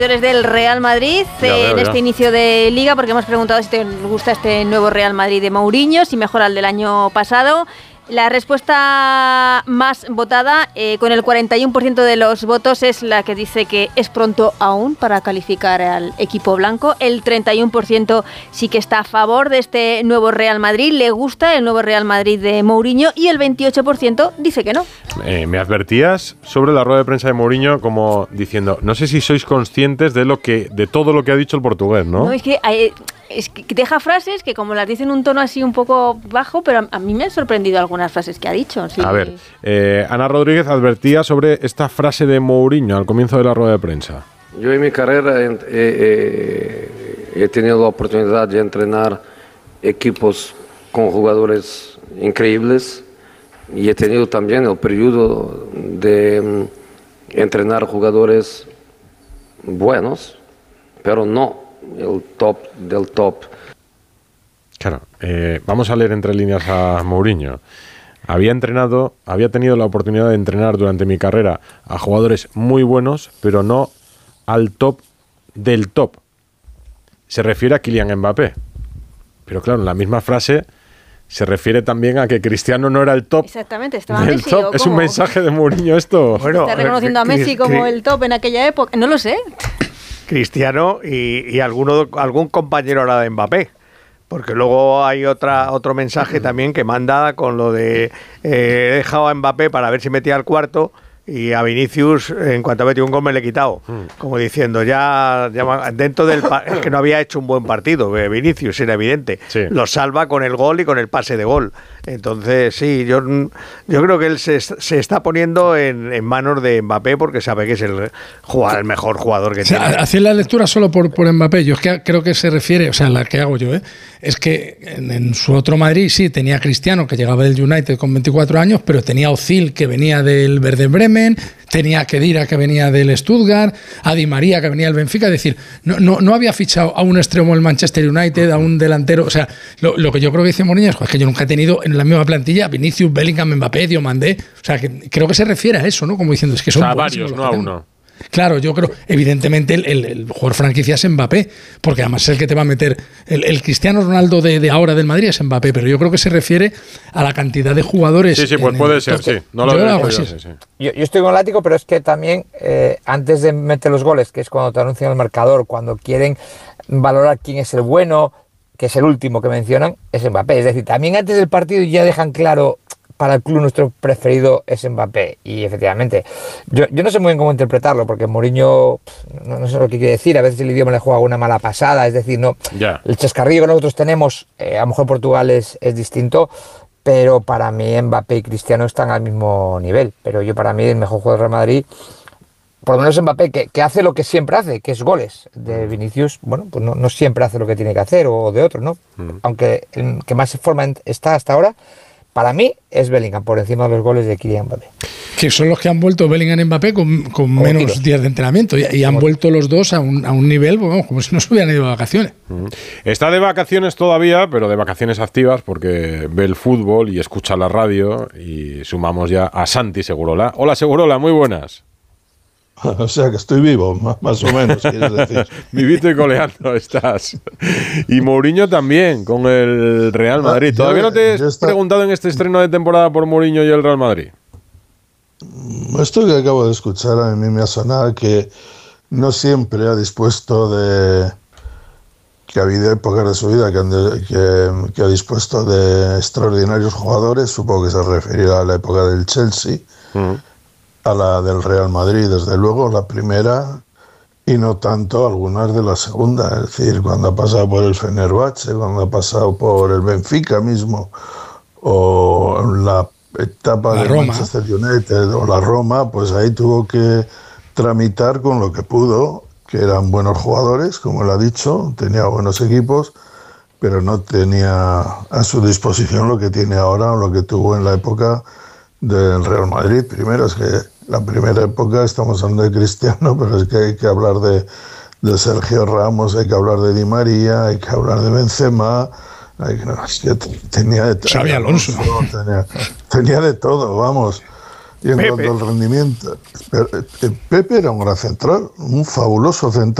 Del Real Madrid en este inicio de Liga, porque hemos preguntado si te gusta este nuevo Real Madrid de Mourinho, si mejora el del año pasado. La respuesta más votada, con el 41% de los votos, es la que dice que es pronto aún para calificar al equipo blanco. El 31% sí que está a favor de este nuevo Real Madrid, le gusta el nuevo Real Madrid de Mourinho, y el 28% dice que no. Me advertías sobre la rueda de prensa de Mourinho como diciendo, no sé si sois conscientes de todo lo que ha dicho el portugués, ¿no? No, es que deja frases que como las dice en un tono así un poco bajo, pero a mí me han sorprendido algunas frases que ha dicho. Sí. A ver, Ana Rodríguez advertía sobre esta frase de Mourinho al comienzo de la rueda de prensa. Yo en mi carrera he tenido la oportunidad de entrenar equipos con jugadores increíbles y he tenido también el periodo de entrenar jugadores buenos, pero no el top del top. Claro, vamos a leer entre líneas a Mourinho. Había tenido la oportunidad de entrenar durante mi carrera a jugadores muy buenos, pero no al top del top. Se refiere a Kylian Mbappé. Pero claro, en la misma frase se refiere también a que Cristiano no era el top. Exactamente, estaba del Messi. Top. ¿Es un mensaje de Mourinho esto? Bueno, ¿está reconociendo a Messi como el top en aquella época? No lo sé. Cristiano y algún compañero ahora de Mbappé. Porque luego hay otro mensaje también que manda con lo de he dejado a Mbappé para ver si metía el cuarto y a Vinicius, en cuanto ha metido un gol, me le he quitado. Como diciendo, ya dentro del... Es que no había hecho un buen partido, Vinicius, era evidente. Sí. Lo salva con el gol y con el pase de gol. Entonces, sí, yo creo que él se está poniendo en manos de Mbappé porque sabe que es el mejor jugador que tiene. Hacer la lectura solo por Mbappé, yo es que creo que se refiere, o sea, la que hago yo, es que en su otro Madrid sí tenía a Cristiano, que llegaba del United con 24 años, pero tenía a Özil, que venía del Werder Bremen, tenía a Khedira, que venía del Stuttgart, a Di María, que venía del Benfica. Es decir, no había fichado a un extremo del Manchester United, a un delantero. O sea, lo que yo creo que dice Mourinho es que yo nunca he tenido en la misma plantilla Vinicius, Bellingham, Mbappé, Diomandé. O sea, que creo que se refiere a eso, ¿no? Como diciendo, es que son varios, no a uno. Claro, yo creo, evidentemente, el jugador franquicia es Mbappé, porque además es el que te va a meter. El Cristiano Ronaldo de ahora del Madrid es Mbappé, pero yo creo que se refiere a la cantidad de jugadores. Sí, pues puede ser, sí. No lo veo así. Yo estoy con Lático, pero es que también antes de meter los goles, que es cuando te anuncian el marcador, cuando quieren valorar quién es el bueno, que es el último que mencionan, es Mbappé. Es decir, también antes del partido ya dejan claro, para el club nuestro preferido es Mbappé. Y efectivamente, yo no sé muy bien cómo interpretarlo, porque Mourinho no sé lo que quiere decir. A veces el idioma le juega una mala pasada, es decir, no el chascarrillo que nosotros tenemos, a lo mejor Portugal es distinto, pero para mí Mbappé y Cristiano están al mismo nivel. Pero para mí el mejor jugador del Real Madrid, por lo menos Mbappé, que hace lo que siempre hace, que es goles. De Vinicius, bueno, pues no siempre hace lo que tiene que hacer, o de otros, ¿no? Aunque el que más forma está hasta ahora, para mí, es Bellingham, por encima de los goles de Kylian Mbappé. Que son los que han vuelto Bellingham y Mbappé con menos días de entrenamiento. Y han vuelto los dos a un nivel, bueno, como si no se hubieran ido de vacaciones. Está de vacaciones todavía, pero de vacaciones activas, porque ve el fútbol y escucha la radio. Y sumamos ya a Santi Segurola. Hola, Segurola, muy buenas. O sea que estoy vivo, más o menos, quieres decir. Vivito y coleando estás. Y Mourinho también, con el Real Madrid. ¿Todavía no te has preguntado en este estreno de temporada por Mourinho y el Real Madrid? Esto que acabo de escuchar a mí me ha sonado que no siempre ha dispuesto de... que ha habido épocas de su vida que ha dispuesto de extraordinarios jugadores. Supongo que se referirá a la época del Chelsea. A la del Real Madrid, desde luego, la primera, y no tanto algunas de la segunda. Es decir, cuando ha pasado por el Fenerbahce, cuando ha pasado por el Benfica mismo, o la etapa de Manchester United o la Roma, pues ahí tuvo que tramitar con lo que pudo, que eran buenos jugadores, como él ha dicho, tenía buenos equipos, pero no tenía a su disposición lo que tiene ahora o lo que tuvo en la época del Real Madrid. Primero, es que la primera época estamos hablando de Cristiano, pero es que hay que hablar de Sergio Ramos, hay que hablar de Di María, hay que hablar de Benzema, tenía de todo. Xabi Alonso. Tenía de todo, vamos. Y en cuanto al rendimiento, Pepe era un gran central, un fabuloso central.